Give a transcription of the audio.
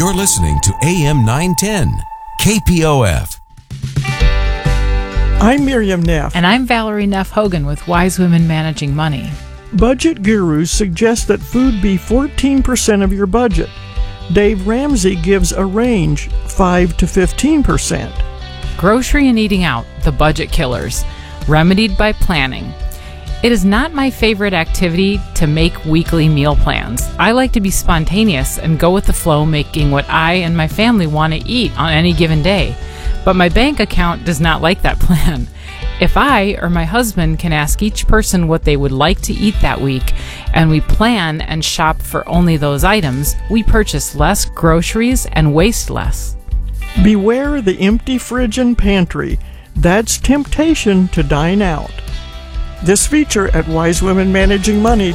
You're listening to AM 910, KPOF. I'm Miriam Neff. And I'm Valerie Neff Hogan with Wise Women Managing Money. Budget gurus suggest that food be 14% of your budget. Dave Ramsey gives a range, 5 to 15%. Grocery and eating out, the budget killers, remedied by planning. It is not my favorite activity to make weekly meal plans. I like to be spontaneous and go with the flow, making what I and my family want to eat on any given day. But my bank account does not like that plan. If I or my husband can ask each person what they would like to eat that week, and we plan and shop for only those items, we purchase less groceries and waste less. Beware the empty fridge and pantry. That's temptation to dine out. This feature at Wise Women Managing Money